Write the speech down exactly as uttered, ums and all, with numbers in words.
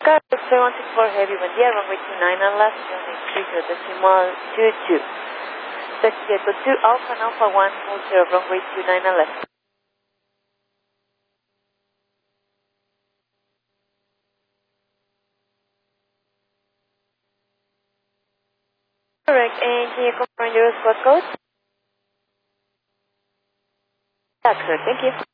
Car seven one six four Heavy, buen día, runway two nine and left, runway three zero decimal two two. Taxi to two Alpha and Alpha one, hold zero, runway two nine and left. Correct, and can you confirm your squad code? That's correct, thank you.